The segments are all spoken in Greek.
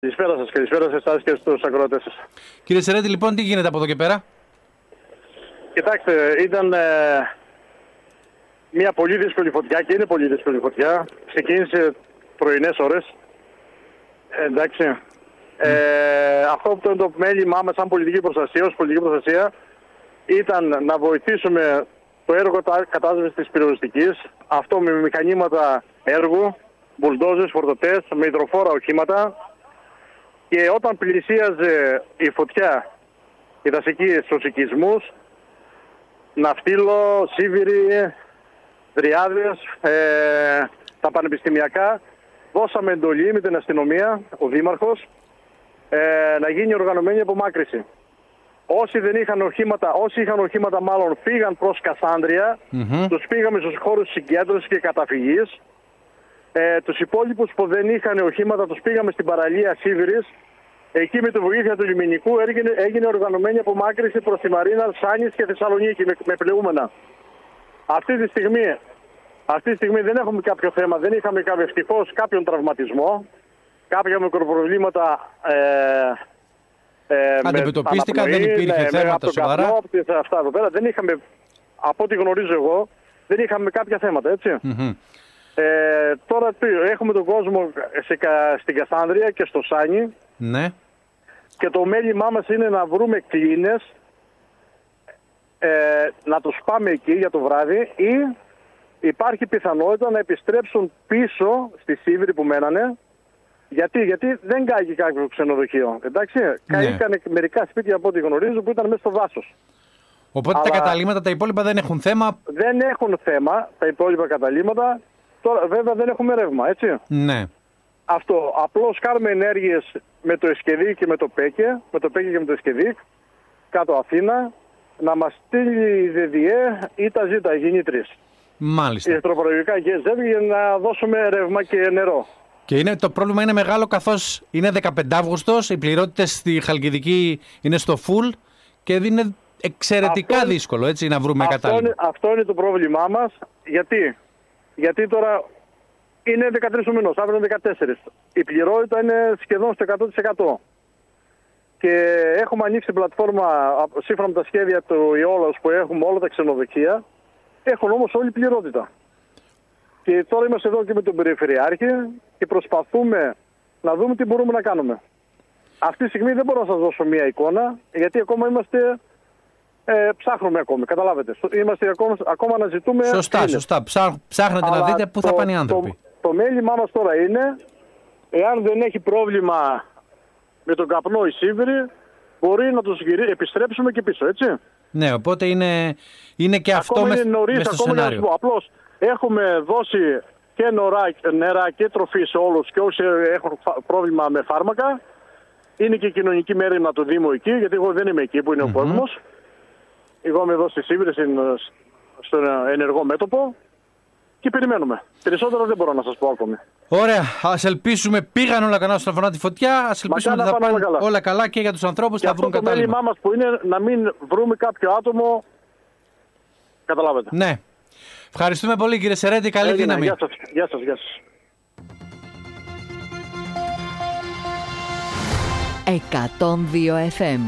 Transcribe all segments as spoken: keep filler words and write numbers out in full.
Καλησπέρα σας, καλησπέρα σε εσάς και στους ακροατές σας. Κύριε Σερέτη, λοιπόν, τι γίνεται από εδώ και πέρα? Κοιτάξτε, ήταν ε, μια πολύ δύσκολη φωτιά και είναι πολύ δύσκολη φωτιά. Ξεκίνησε πρωινές ώρες. Ε, εντάξει. Mm. Ε, αυτό που το, το μέλημά μας σαν πολιτική προστασία, ως πολιτική προστασία, ήταν να βοηθήσουμε το έργο κατάσβεσης της πυροσβεστικής. Αυτό με μηχανήματα έργου, μπουλντόζες, φορτωτές, με υδροφόρα οχήματα. Και όταν πλησίαζε η φωτιά, η δασική στους οικισμούς, Ναυτίλο, Σίβηρη, Δριάδες, ε, τα πανεπιστημιακά, δώσαμε εντολή με την αστυνομία, ο Δήμαρχος, ε, να γίνει οργανωμένη απομάκρυση. Όσοι δεν είχαν οχήματα, όσοι είχαν οχήματα μάλλον φύγαν προς Κασάνδρια, mm-hmm. τους πήγαμε στους χώρους συγκέντρωσης και καταφυγής. Ε, τους υπόλοιπους που δεν είχαν οχήματα τους πήγαμε στην παραλία Σίβηρης. Εκεί με τη βοήθεια του λιμενικού έγινε, έγινε οργανωμένη απομάκρυση προς τη Μαρίνα, Σάνης και Θεσσαλονίκη με, με πλεούμενα. Αυτή τη στιγμή, αυτή τη στιγμή δεν έχουμε κάποιο θέμα, δεν είχαμε κάποιο, ευτυχώς κάποιον τραυματισμό, κάποια μικροπροβλήματα ε, ε, αντιμετωπίστηκαν, δεν υπήρχε με, θέματα με σοβαρά. Καπνό, αυτά εδώ πέρα, δεν είχαμε, από ό,τι γνωρίζω εγώ, δεν είχαμε κάποια θέματα, έτσι. Mm-hmm. Ε, τώρα έχουμε τον κόσμο σε, στην Κασάνδρια και στο Σάνι. Ναι. Και το μέλημά μας είναι να βρούμε κλίνες, ε, να τους πάμε εκεί για το βράδυ, ή υπάρχει πιθανότητα να επιστρέψουν πίσω στη Σίβηρη που μένανε. Γιατί, γιατί δεν κάγει κάποιο ξενοδοχείο, εντάξει. Ναι. Κάγηκαν μερικά σπίτια από ό,τι γνωρίζω που ήταν μέσα στο δάσος. Οπότε αλλά τα καταλύματα, τα υπόλοιπα δεν έχουν θέμα. Δεν έχουν θέμα τα υπόλοιπα καταλύματα. Τώρα βέβαια δεν έχουμε ρεύμα, έτσι. Ναι. Αυτό. Απλώς κάνουμε ενέργειες με το Εσκεδί και με το ΠΕΚΕ, με το ΠΕΚΕ και με το Εσκεδί, κάτω Αθήνα, να μας στείλει η ΔΔΕ ή τα ΖΙΤΑ, οι γεννήτριες. Μάλιστα. Ηλεκτροπαραγωγικά και ΖΕΒ για να δώσουμε ρεύμα και νερό. Και είναι, το πρόβλημα είναι μεγάλο καθώς είναι δεκαπέντε Αυγούστος, οι πληρότητες στη Χαλκιδική είναι στο full και είναι εξαιρετικά αυτό, δύσκολο έτσι, να βρούμε κατάλληλο. Αυτό είναι το πρόβλημά μας. Γιατί, γιατί τώρα είναι δεκατρείς ο μηνός, αύριο είναι δεκατέσσερις. Η πληρότητα είναι σχεδόν στο εκατό τοις εκατό. Και έχουμε ανοίξει πλατφόρμα σύμφωνα με τα σχέδια του Ιόλαος που έχουμε όλα τα ξενοδοχεία. Έχουν όμως όλη πληρότητα. Και τώρα είμαστε εδώ και με τον Περιφερειάρχη και προσπαθούμε να δούμε τι μπορούμε να κάνουμε. Αυτή τη στιγμή δεν μπορώ να σας δώσω μία εικόνα, γιατί ακόμα είμαστε, ε, ψάχνουμε ακόμη, καταλάβετε. Είμαστε ακόμα, ακόμα να ζητούμε... Σωστά, είναι. σωστά. Ψάχ, ψάχνετε αλλά να δείτε πού το, θα πάνε οι άνθρωποι. Το, το μέλημά μας τώρα είναι, εάν δεν έχει πρόβλημα με τον καπνό η Σίβηρη, μπορεί να τους γυρί, επιστρέψουμε και πίσω, έτσι. Ναι, οπότε είναι, είναι και αυτό ακόμα μες, είναι νωρίς, μες στο ακόμα σενάριο. Απλώς έχουμε δώσει και νερά, νερά και τροφή σε όλους και όσοι έχουν πρόβλημα με φάρμακα. Είναι και κοινωνική μέρημνα του Δήμου εκεί, γιατί εγώ δεν είμαι εκεί που είναι mm-hmm. ο κόσμος. Εγώ είμαι εδώ στη Σίβηρη, στον ενεργό μέτωπο και περιμένουμε. Περισσότερα δεν μπορώ να σας πω ακόμη. Ωραία, ας ελπίσουμε, πήγαν όλα καλά στον αφορά τη φωτιά, ας ελπίσουμε ότι θα πάνε όλα καλά. όλα καλά και για τους ανθρώπους και θα βρουν κατάλληλα. Και αυτό το μέλημά μας που είναι να μην βρούμε κάποιο άτομο, καταλάβετε. Ναι. Ευχαριστούμε πολύ κύριε Σερέτη, καλή Έγινε, δύναμη. Γεια σας, γεια σας, γεια σας. εκατόν δύο εφ εμ.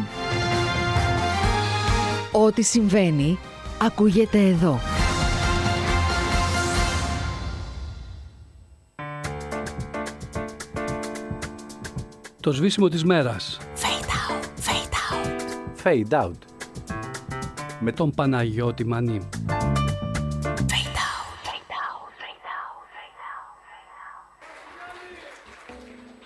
Ό,τι συμβαίνει, ακούγεται εδώ. Το σβήσιμο της μέρας. Fade out, fade out. Fade out. Με τον Παναγιώτη Μανί.